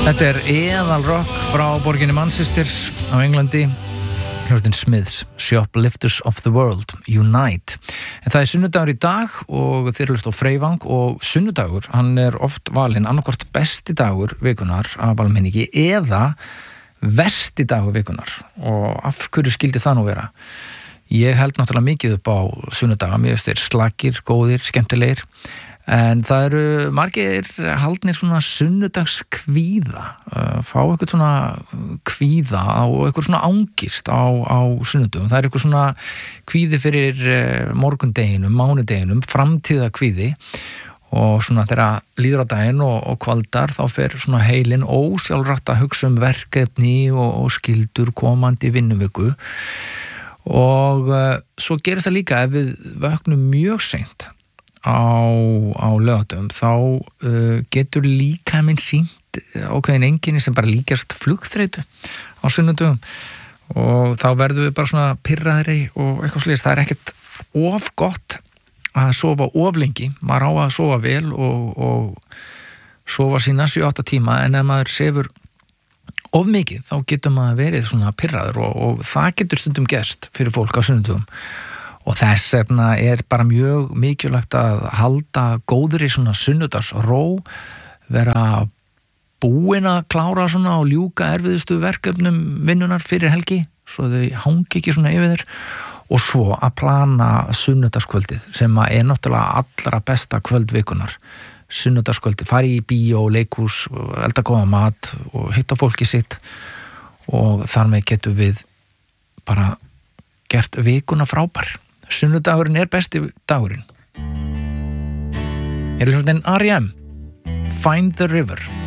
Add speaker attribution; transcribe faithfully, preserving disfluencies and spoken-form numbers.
Speaker 1: Þetta er eðalrock frá borginni Manchester á Englandi, hljómsveitin Smiths, Shoplifters of the World, Unite. En það er sunnudagur í dag og þeir eru hlust á Freyvang og sunnudagur, hann er oft valinn annarkvort besti dagur vikunar af almenningi eða versti dagur vikunar. Og af hverju skildi það nú vera? Ég held náttúrulega mikið upp á sunnudaga, mér finnst þeir slakir, góðir, skemmtilegir. En það eru margir haldnir svona sunnudagskvíða, fá eitthvað svona kvíða og eitthvað svona ángist á, á sunnudum. Það er eitthvað svona kvíði fyrir morgundeginum, mánudeginum, framtíðakvíði og svona þegar líður á daginn og, og kvaldar þá fer svona heilin ósjálfrátt að hugsa um verkefni og, og skildur komandi vinnuviku og uh, svo gerist það líka ef við vöknum mjög seint á, á lögatum þá uh, getur líkaminn sýnt ákveðin einkenni sem bara líkjast flugþreytu á sunnudögum og þá verðum við bara svona pirraðri og eitthvað sliðist. Það er ekkert of gott að sofa of lengi, maður á að sofa vel og, og sofa sína sjö átta tíma en ef maður sefur of mikið þá getur maður verið svona pirraður og, og það getur stundum gerst fyrir fólk á sunnudögum. Og þess vegna er bara mjög mikilvægt að halda góðri svona sunnudagsró, vera búin að klára svona og ljúka erfiðustu verkefnum vinnunar fyrir helgi, svo þau hangi ekki svona yfir þér, og svo að plana sunnudagskvöldið sem er náttúrulega allra besta kvöldvikunar. Sunnudagskvöldið, fari í bíó, leikhús, elda góða mat og hitta fólki sitt og þar með getum við bara gert vikuna frábær. Sunnudagurinn er besti dagurinn. Er hljómsveitin R E M, Find the River.